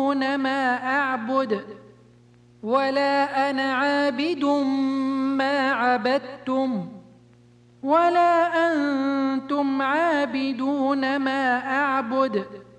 عابدون ما أعبد ولا أنا عابد ما عبدتم ولا أنتم عابدون ما أعبد